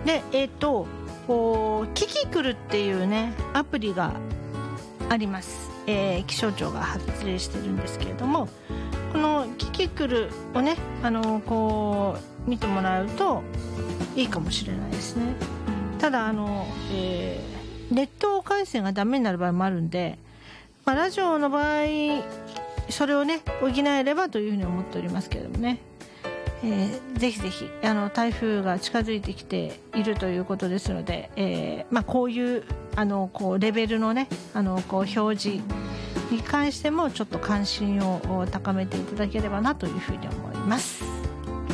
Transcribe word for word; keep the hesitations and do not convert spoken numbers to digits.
でえっ、ー、とこうキキクルっていうねアプリがあります、えー、気象庁が発令してるんですけれども、このキキクルをねあのこう見てもらうといいかもしれないですね。ただあの、えー、ネット回線がダメになる場合もあるんで、まあ、ラジオの場合それをね補えればというふうに思っておりますけれどもね、えー、ぜひぜひあの台風が近づいてきているということですので、えーまあ、こういうあのこうレベルのねあのこう表示に関してもちょっと関心を高めていただければなというふうに思います。